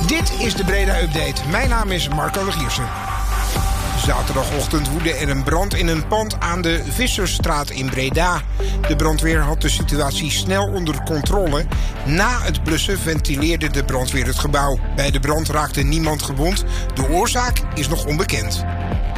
Dit is de Breda Update. Mijn naam is Marco Legiersen. Zaterdagochtend woedde er een brand in een pand aan de Vissersstraat in Breda. De brandweer had de situatie snel onder controle. Na het blussen ventileerde de brandweer het gebouw. Bij de brand raakte niemand gewond. De oorzaak is nog onbekend.